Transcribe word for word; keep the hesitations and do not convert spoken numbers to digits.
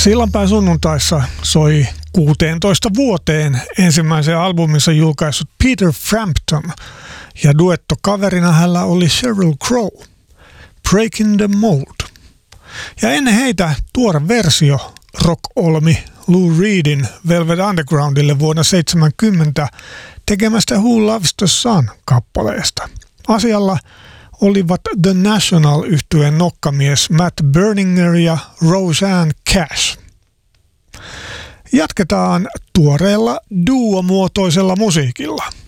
Sillanpään sunnuntaissa soi kuuteentoista vuoteen ensimmäisen albuminsa julkaissut Peter Frampton ja duettokaverina hänellä oli Sheryl Crow, Breaking the Mold. Ja ennen heitä tuore versio rock-olmi Lou Reedin Velvet Undergroundille vuonna seitsemänkymmentä tekemästä Who Loves the Sun -kappaleesta. Asialla olivat The National-yhtyeen nokkamies Matt Berninger ja Roseanne Cash. Jatketaan tuoreella duomuotoisella musiikilla.